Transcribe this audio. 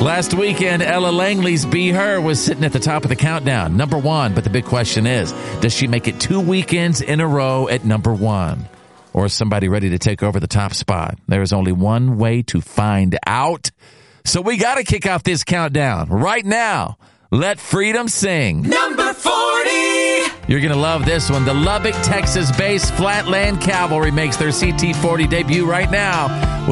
Last weekend, Ella Langley's Be Her was sitting at the top of the countdown, number one. But the big question is, does she make it 2 weekends in a row at number one? Or is somebody ready to take over the top spot? There is only one way to find out. So we got to kick off this countdown right now. Let freedom sing. Number 40. You're going to love this one. The Lubbock, Texas-based Flatland Cavalry makes their CT40 debut right now with